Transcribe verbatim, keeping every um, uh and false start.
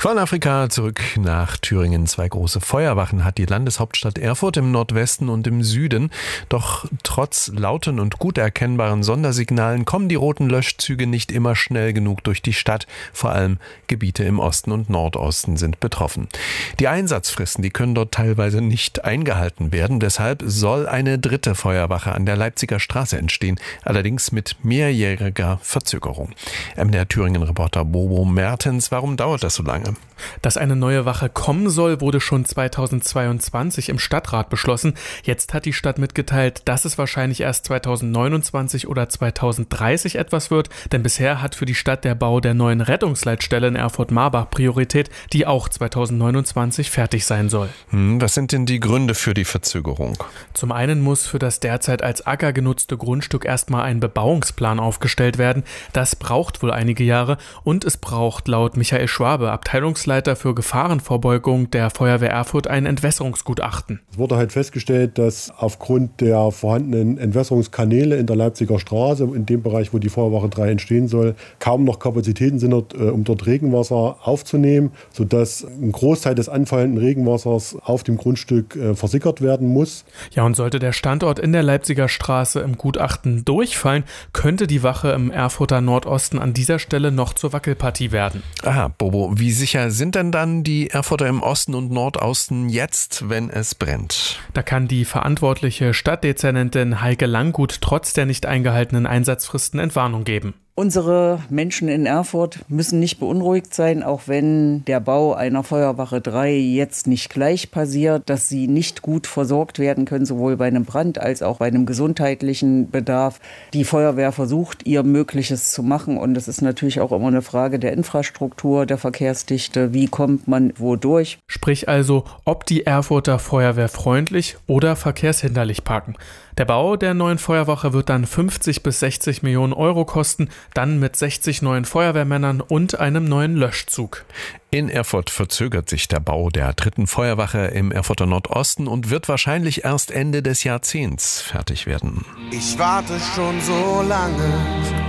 Von Afrika zurück nach Thüringen. Zwei große Feuerwachen hat die Landeshauptstadt Erfurt im Nordwesten und im Süden. Doch trotz lauten und gut erkennbaren Sondersignalen kommen die roten Löschzüge nicht immer schnell genug durch die Stadt. Vor allem Gebiete im Osten und Nordosten sind betroffen. Die Einsatzfristen, die können dort teilweise nicht eingehalten werden. Deshalb soll eine dritte Feuerwache an der Leipziger Straße entstehen, allerdings mit mehrjähriger Verzögerung. M D R Thüringen-Reporter Bobo Mertens, warum dauert das so lange? Dass eine neue Wache kommen soll, wurde schon zweitausendzweiundzwanzig im Stadtrat beschlossen. Jetzt hat die Stadt mitgeteilt, dass es wahrscheinlich erst zweitausendneunundzwanzig oder zweitausenddreißig etwas wird, denn bisher hat für die Stadt der Bau der neuen Rettungsleitstelle in Erfurt-Marbach Priorität, die auch zweitausendneunundzwanzig fertig sein soll. Hm, was sind denn die Gründe für die Verzögerung? Zum einen muss für das derzeit als Acker genutzte Grundstück erstmal ein Bebauungsplan aufgestellt werden. Das braucht wohl einige Jahre und es braucht laut Michael Schwabe, Abteilungsleiter für Gefahrenvorbeugung der Feuerwehr Erfurt, ein Entwässerungsgutachten. Es wurde halt festgestellt, dass aufgrund der vorhandenen Entwässerungskanäle in der Leipziger Straße, in dem Bereich, wo die Feuerwache drei entstehen soll, kaum noch Kapazitäten sind, um dort Regenwasser aufzunehmen, sodass ein Großteil des anfallenden Regenwassers auf dem Grundstück versickert werden muss. Ja, und sollte der Standort in der Leipziger Straße im Gutachten durchfallen, könnte die Wache im Erfurter Nordosten an dieser Stelle noch zur Wackelpartie werden. Aha, Bobo, wie sicher sind denn dann die Erfurter im Osten und Nordosten jetzt, wenn es brennt? Da kann die verantwortliche Stadtdezernentin Heike Langgut trotz der nicht eingehaltenen Einsatzfristen Entwarnung geben. Unsere Menschen in Erfurt müssen nicht beunruhigt sein, auch wenn der Bau einer Feuerwache drei jetzt nicht gleich passiert, dass sie nicht gut versorgt werden können, sowohl bei einem Brand als auch bei einem gesundheitlichen Bedarf. Die Feuerwehr versucht, ihr Mögliches zu machen, und es ist natürlich auch immer eine Frage der Infrastruktur, der Verkehrsdichte, wie kommt man wo durch. Sprich also, ob die Erfurter Feuerwehr freundlich oder verkehrshinderlich parken. Der Bau der neuen Feuerwache wird dann fünfzig bis sechzig Millionen Euro kosten, dann mit sechzig neuen Feuerwehrmännern und einem neuen Löschzug. In Erfurt verzögert sich der Bau der dritten Feuerwache im Erfurter Nordosten und wird wahrscheinlich erst Ende des Jahrzehnts fertig werden. Ich warte schon so lange